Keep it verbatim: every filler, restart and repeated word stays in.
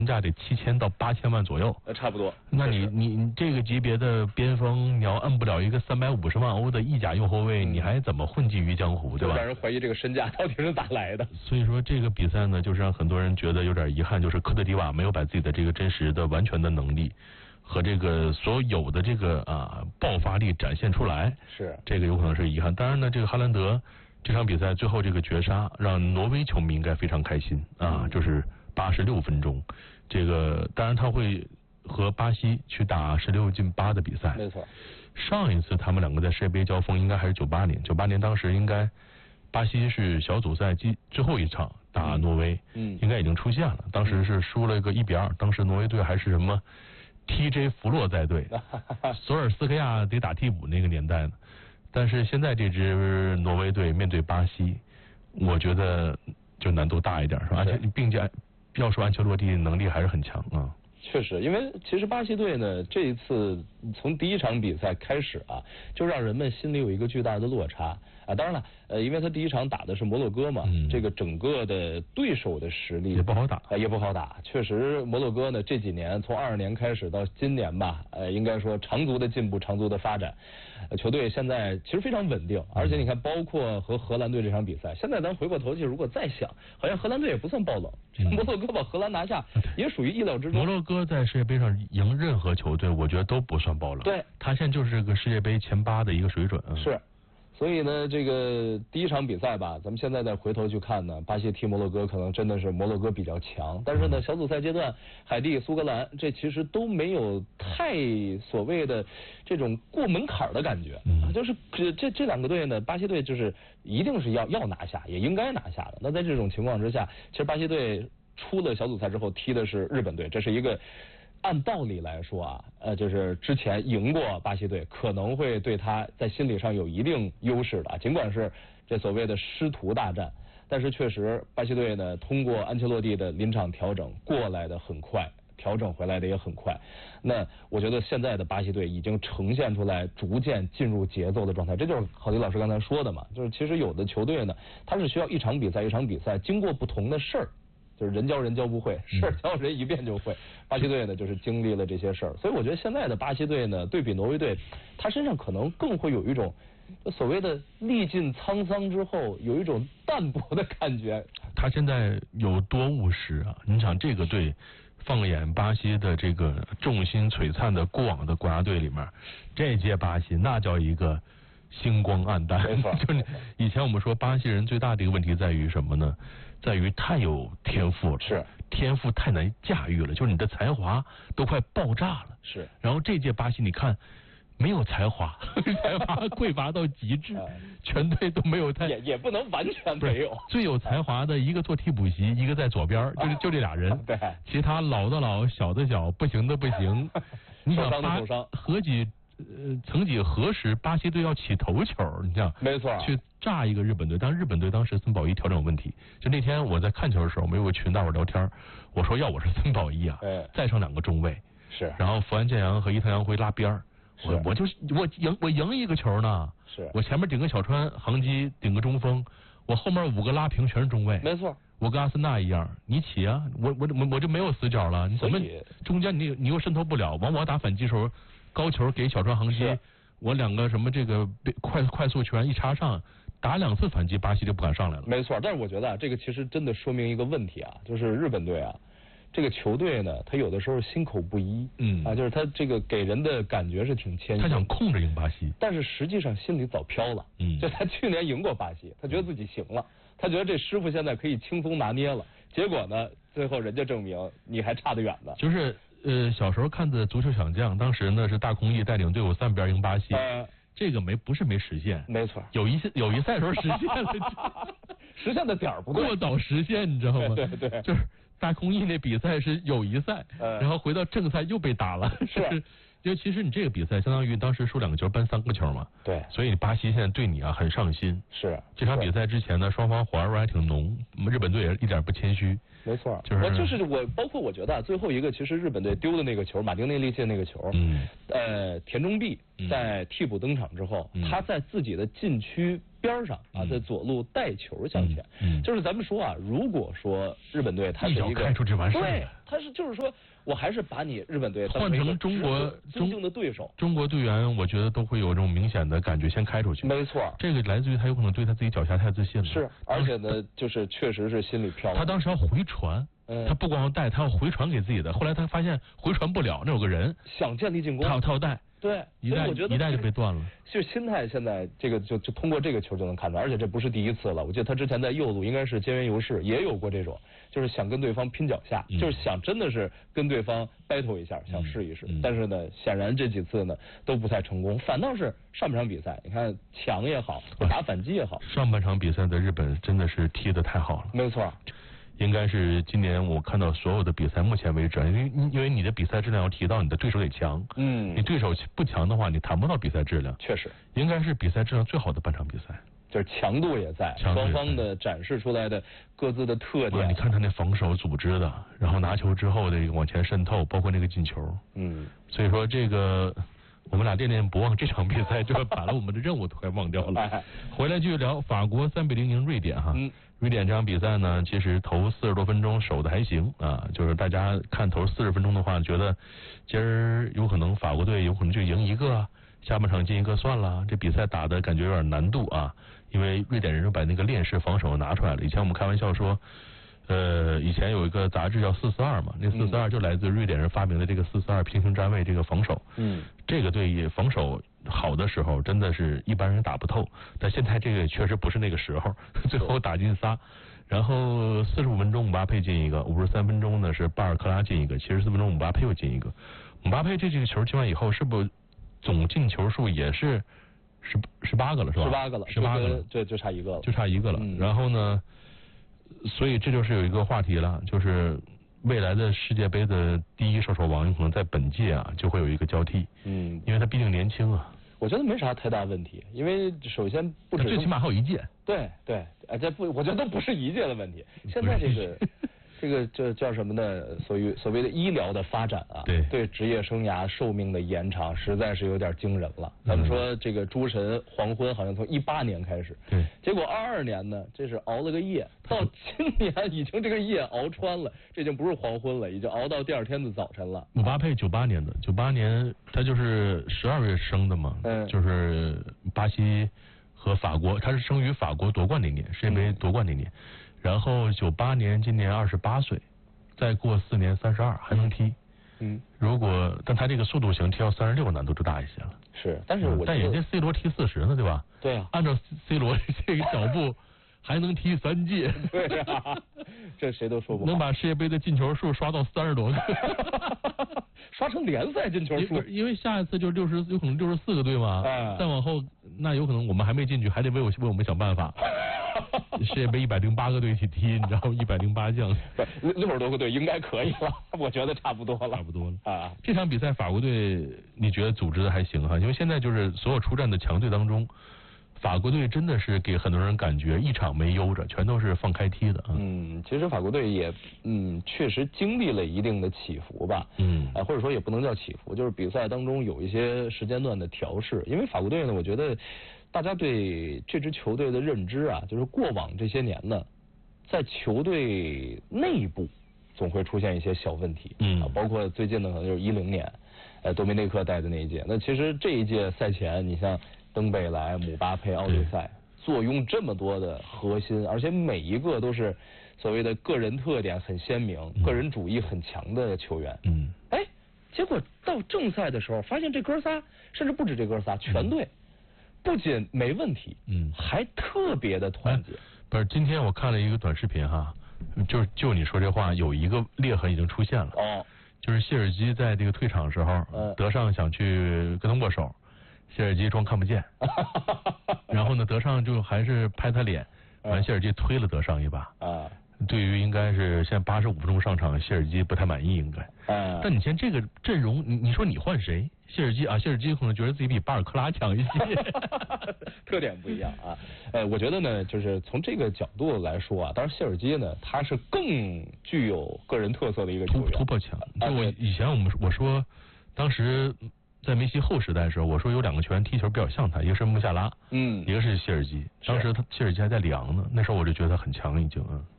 身价得七千到八千万左右， 呃，差不多。 那你你你这个级别的边锋，你要摁不了一个三百五十万欧的意甲右后卫，嗯、你还怎么混迹于江湖，对吧？ 让人怀疑这个身价到底是咋来的。 所以说这个比赛呢，就是让很多人觉得有点遗憾，就是科特迪瓦没有把自己的这个真实的、完全的能力和这个所有的这个啊爆发力展现出来。 是， 这个有可能是遗憾。当然呢，这个哈兰德这场比赛最后这个绝杀，让挪威球迷应该非常开心啊，就是八十六分钟。这个当然他会和巴西去打十六进八的比赛， 没错。 上一次他们两个在世界杯交锋应该还是九八年，九八年当时应该巴西是小组赛之最后一场打挪威，嗯，应该已经出现了。当时是输了一个一比二，当时挪威队还是什么 T J 弗洛在队，索尔斯克亚得打替补那个年代呢。但是现在这支挪威队面对巴西，我觉得就难度大一点，是吧？而且并且。要说安切洛蒂能力还是很强啊， 确实，因为其实巴西队呢这一次从第一场比赛开始啊，就让人们心里有一个巨大的落差啊。当然了，呃，因为他第一场打的是摩洛哥嘛，嗯、这个整个的对手的实力也不好打， 呃，也不好打。确实，摩洛哥呢这几年从二二年开始到今年吧，呃，应该说长足的进步，长足的发展。呃、球队现在其实非常稳定，而且你看，包括和荷兰队这场比赛，现在咱回过头去，如果再想，好像荷兰队也不算爆冷，嗯、摩洛哥把荷兰拿下也属于意料之中。 摩洛哥在世界杯上赢任何球队，我觉得都不算爆冷。 对， 他现在就是个世界杯前八的一个水准。 是。所以呢，这个第一场比赛吧，咱们现在再回头去看呢，巴西踢摩洛哥可能真的是摩洛哥比较强，但是呢，小组赛阶段，海地、苏格兰这其实都没有太所谓的这种过门槛的感觉，嗯、就是这这两个队呢，巴西队就是一定是要要拿下，也应该拿下的。那在这种情况之下，其实巴西队出了小组赛之后踢的是日本队，这是一个。按道理来说啊，呃，就是之前赢过巴西队，可能会对他在心理上有一定优势的，尽管是这所谓的师徒大战，但是确实巴西队呢，通过安切洛蒂的临场调整过来的很快，调整回来的也很快。那我觉得现在的巴西队已经呈现出来逐渐进入节奏的状态，这就是郝迪老师刚才说的嘛，就是其实有的球队呢，他是需要一场比赛一场比赛经过不同的事儿。就是人教人教不会，事儿教人一遍就会。巴西队呢，就是经历了这些事儿，所以我觉得现在的巴西队呢，对比挪威队，他身上可能更会有一种所谓的历尽沧桑之后有一种淡泊的感觉。 他现在有多务实啊！你想这个队，放眼巴西的这个众星璀璨的过往的国家队里面，这届巴西那叫一个星光黯淡。 没错， 就是以前我们说巴西人最大的一个问题在于什么呢？在于太有天赋了， 是天赋太难驾驭了，就是你的才华都快爆炸了。 是， 然后这届巴西你看没有才华，才华匮乏到极致，全队都没有太也也不能完全没有。 最有才华的一个做替补席，一个在左边，就是就这俩人。 对， 其他老的老，小的小，不行的不行。你想巴何几呃，曾几何时，巴西队要起头球，你想， 没错， 去炸一个日本队。但日本队当时森保一调整有问题，就那天我在看球的时候，我们有个群大伙聊天，我说要我是森保一啊， 哎、 再上两个中卫， 是， 然后福安建阳和伊藤洋辉拉边儿，我我就我赢我赢一个球呢， 是我前面顶个小川航基，顶个中锋，我后面五个拉平全是中卫， 没错。 我跟阿森纳一样，你起啊，我我我我就没有死角了，你怎么中间你你又渗透不了，往我打反击时候，高球给小川航基。我两个什么这个快快速球员一插上，打两次反击，巴西就不敢上来了。 没错，但是我觉得啊，这个其实真的说明一个问题啊，就是日本队啊，这个球队呢，他有的时候心口不一，嗯啊，就是他这个给人的感觉是挺谦虚， 他想控制赢巴西， 但是实际上心里早飘了，嗯，就他去年赢过巴西，他觉得自己行了，他觉得这师傅现在可以轻松拿捏了，结果呢，最后人家证明你还差得远呢， 就是。呃，小时候看的足球小将，当时呢是大空翼带领队伍三比二赢巴西，呃、这个没不是没实现， 没错， 有一些有一赛时候实现了， 实现的点儿不对， 过早实现，你知道吗？ 对对对， 就是大空翼那比赛是友谊赛，呃、然后回到正赛又被打了， 是。 因为其实你这个比赛相当于当时输两个球扳三个球嘛， 对， 所以巴西现在对你啊很上心。 是这场比赛之前呢，双方火药味还挺浓，日本队也一点不谦虚。 没错， 就是我就是我，包括我觉得、啊、最后一个其实日本队丢的那个球，马丁内利切那个球，嗯，呃，田中碧在替补登场之后，嗯、他在自己的禁区边上啊，在左路带球向前，嗯嗯、就是咱们说啊，如果说日本队他是一个开出去完事对， 他是就是说我还是把你日本队换成中国尊敬的对手， 中国队员我觉得都会有这种明显的感觉，先开出去。 没错， 这个来自于他有可能对他自己脚下太自信了。 是，而且呢，就是确实是心里飘。 他当时要回传。 嗯、 他不光要带，他要回传给自己的。后来他发现回传不了，那有个人想建立进攻， 他要他要带， 对， 一带一带就被断了。 就心态现在这个就就通过这个球就能看出来，而且这不是第一次了。我记得他之前在右路应该是菅原由势也有过这种，就是想跟对方拼脚下， 嗯、 就是想真的是跟对方 battle 一下，想试一试。嗯嗯、但是呢，显然这几次呢都不太成功，反倒是上半场比赛，你看强也好，打反击也好， 上半场比赛的日本真的是踢得太好了。 没错。 应该是今年我看到所有的比赛，目前为止，因为因为你的比赛质量要提到，你的对手得强。 嗯， 你对手不强的话，你谈不到比赛质量。 确实， 应该是比赛质量最好的半场比赛， 就是强度也在，双方的展示出来的各自的特点。 你看他那防守组织的，然后拿球之后的往前渗透，包括那个进球。 嗯， 所以说这个。我们俩念念不忘这场比赛，就把了我们的任务都快忘掉了。 哎、 回来继续聊法国三比零赢瑞典哈。嗯、瑞典这场比赛呢，其实头四十多分钟守的还行啊，就是大家看头四十分钟的话，觉得今儿有可能法国队有可能就赢一个，下半场进一个算了。这比赛打的感觉有点难度啊，因为瑞典人把那个链式防守拿出来了。以前我们开玩笑说。呃，以前有一个杂志叫四四二嘛，那四四二就来自瑞典人发明的这个四四二平行站位这个防守。嗯，这个对防守好的时候，真的是一般人打不透。但现在这个确实不是那个时候，最后打进仨，然后四十五分钟姆巴佩进一个，五十三分钟呢是巴尔克拉进一个，七十四分钟姆巴佩又进一个。姆巴佩这几个球进完以后，是不是总进球数也是十十八个了，是吧？ 十八个了， 十八个了， 这就差一个了， 就差一个了。 嗯、 然后呢？所以这就是有一个话题了，就是未来的世界杯的第一射手王有可能在本届啊就会有一个交替。嗯，因为他毕竟年轻啊。 我觉得没啥太大问题，因为首先不止最起码还有一届。 对对，啊这不，我觉得都不是一届的问题。现在这个。这个这叫什么呢？所谓所谓的医疗的发展啊， 对对职业生涯寿命的延长，实在是有点惊人了。咱们说这个诸神黄昏，好像从一八年开始， 对， 结果二二年呢，这是熬了个夜，到今年已经这个夜熬穿了，这已经不是黄昏了，已经熬到第二天的早晨了。 姆巴佩九八年的，九八年他就是十二月生的嘛，嗯，就是巴西和法国，他是生于法国夺冠那年，世界杯夺冠那年。嗯，然后九八年，今年二十八岁，再过四年三十二还能踢。嗯，如果但他这个速度型踢到三十六难度就大一些了。 是，但是我、嗯、 但人家 C 罗踢四十呢，对吧？ 对啊， 按照 C 罗这个脚步，还能踢三届。 对啊，这谁都说不好。 能把世界杯的进球数刷到三十多个， 刷成联赛进球数。 因为下一次就六十，有可能六十四个队嘛。嗯、再往后，那有可能我们还没进去，还得为我为我们想办法。世界杯一百零八个队一起踢，你知道一百零八将， 六十多个队应该可以了，我觉得差不多了， 差不多了啊。 这场比赛法国队你觉得组织的还行哈？因为现在就是所有出战的强队当中，法国队真的是给很多人感觉一场没悠着，全都是放开踢的啊。 嗯，其实法国队也嗯确实经历了一定的起伏吧。嗯，啊或者说也不能叫起伏，就是比赛当中有一些时间段的调试。因为法国队呢，我觉得大家对这支球队的认知啊，就是过往这些年呢，在球队内部总会出现一些小问题。嗯，啊，包括最近呢，可能就是一零年，呃，多米内克带的那一届。那其实这一届赛前，你像登贝莱、姆巴佩、奥德赛，坐拥这么多的核心，而且每一个都是所谓的个人特点很鲜明、嗯、个人主义很强的球员。嗯，哎，结果到正赛的时候，发现这哥仨，甚至不止这哥仨，全队。嗯不仅没问题，嗯，还特别的团结。 不是，今天我看了一个短视频哈，就是就你说这话，有一个裂痕已经出现了。哦，就是谢尔基在这个退场的时候，嗯，德尚想去跟他握手，谢尔基装看不见，然后呢，德尚就还是拍他脸，完谢尔基推了德尚一把。啊。对于应该是现在八十五分钟上场，谢尔基不太满意应该。嗯。但你现在这个阵容，你你说你换谁？谢尔基啊，谢尔基可能觉得自己比巴尔克拉强一些， 特点不一样啊。呃，我觉得呢，就是从这个角度来说啊，当然谢尔基呢，他是更具有个人特色的一个球员， 突突破强。就我以前我们我说，当时在梅西后时代的时候，我说有两个球员踢球比较像他，一个是穆夏拉，嗯，一个是谢尔基。当时他谢尔基还在里昂呢，那时候我就觉得他很强已经啊。